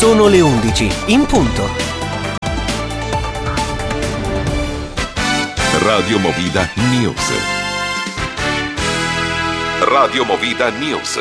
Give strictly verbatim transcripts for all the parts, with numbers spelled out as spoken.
Sono le undici, in punto. Radio Movida News. Radio Movida News.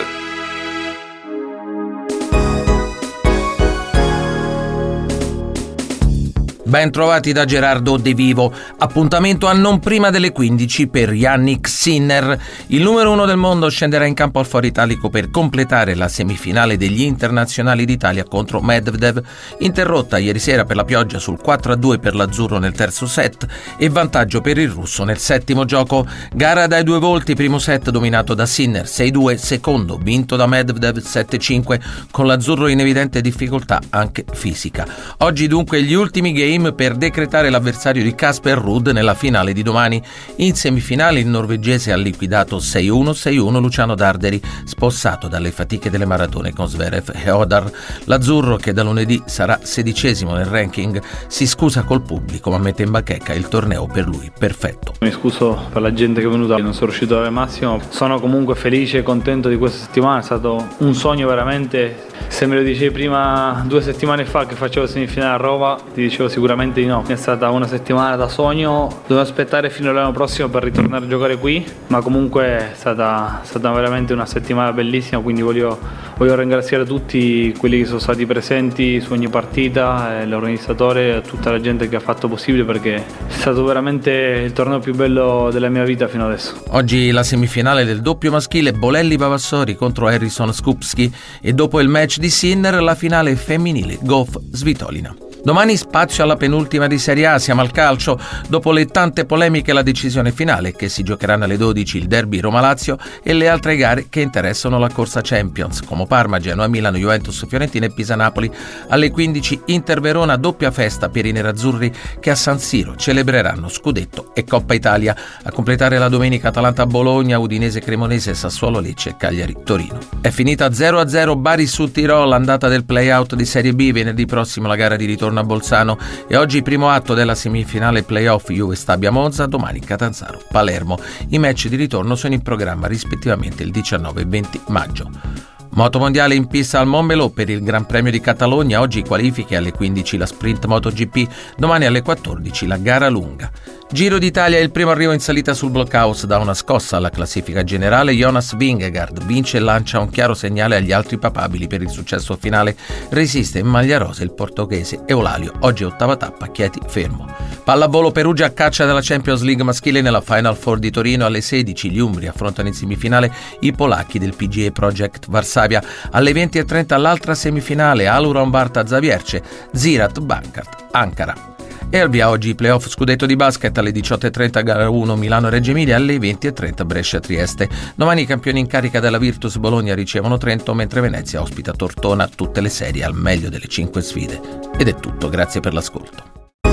Ben trovati da Gerardo De Vivo. Appuntamento a non prima delle quindici per Jannik Sinner. Il numero uno del mondo scenderà in campo al Foro Italico per completare la semifinale degli internazionali d'Italia contro Medvedev, interrotta ieri sera per la pioggia sul quattro a due per l'azzurro nel terzo set e vantaggio per il russo nel settimo gioco. Gara dai due volti, primo set dominato da Sinner sei due, secondo vinto da Medvedev sette cinque, con l'azzurro in evidente difficoltà anche fisica. Oggi dunque gli ultimi game per decretare l'avversario di Casper Ruud nella finale di domani. In semifinale il norvegese ha liquidato sei uno sei uno Luciano Darderi, spossato dalle fatiche delle maratone con Zverev e Odar. L'azzurro, che da lunedì sarà sedicesimo nel ranking, si scusa col pubblico ma mette in bacheca il torneo per lui perfetto. Mi scuso per la gente che è venuta, non sono riuscito a dare il massimo. Sono comunque felice e contento di questa settimana, è stato un sogno veramente. Se me lo dicevi prima, due settimane fa, che facevo semifinale a Roma, ti dicevo sicuramente di no. È stata una settimana da sogno, dovevo aspettare fino all'anno prossimo per ritornare a giocare qui, ma comunque è stata, è stata veramente una settimana bellissima, quindi voglio, voglio ringraziare tutti quelli che sono stati presenti su ogni partita, l'organizzatore e tutta la gente che ha fatto possibile, perché è stato veramente il torneo più bello della mia vita fino adesso. Oggi la semifinale del doppio maschile Bolelli-Vavassori contro Harrison Skupski e dopo il match di Sinner la finale femminile Gauff-Svitolina. Domani spazio alla penultima di Serie A, siamo al calcio. Dopo le tante polemiche la decisione finale, che si giocheranno alle dodici il derby Roma-Lazio e le altre gare che interessano la corsa Champions, come Parma, Genoa, Milano, Juventus, Fiorentina e Pisa-Napoli. Alle quindici Inter-Verona, doppia festa per i nerazzurri che a San Siro celebreranno Scudetto e Coppa Italia. A completare la domenica Atalanta-Bologna, Udinese-Cremonese, Sassuolo-Lecce e Cagliari-Torino. È finita zero a zero Bari su Tirol, andata del play-out di Serie B. Venerdì prossimo la gara di ritorno a Bolzano e oggi primo atto della semifinale playoff Juve Stabia Monza, domani Catanzaro Palermo. I match di ritorno sono in programma rispettivamente il diciannove e venti maggio. Moto mondiale in pista al Montmeló per il Gran Premio di Catalogna, oggi qualifiche alle quindici la sprint MotoGP, domani alle quattordici la gara lunga. Giro d'Italia è il primo arrivo in salita sul blockhouse, da una scossa alla classifica generale. Jonas Vingegaard vince e lancia un chiaro segnale agli altri papabili per il successo finale. Resiste in maglia rosa il portoghese Eulalio, oggi ottava tappa, Chieti fermo. Pallavolo Perugia a caccia della Champions League maschile nella Final Four di Torino. Alle sedici gli umbri affrontano in semifinale i polacchi del P G A Project Varsavia. Alle venti e trenta l'altra semifinale Aluron Barta Zavierce, Ziraat Bankart Ankara. E al via oggi i playoff scudetto di basket alle diciotto e trenta gara uno Milano-Reggio Emilia, alle venti e trenta Brescia-Trieste. Domani i campioni in carica della Virtus Bologna ricevono Trento, mentre Venezia ospita Tortona. Tutte le serie al meglio delle cinque sfide. Ed è tutto, grazie per l'ascolto.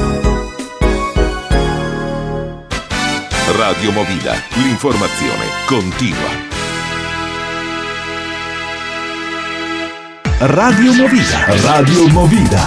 Radio Movida, l'informazione continua. Radio Movida, Radio Movida.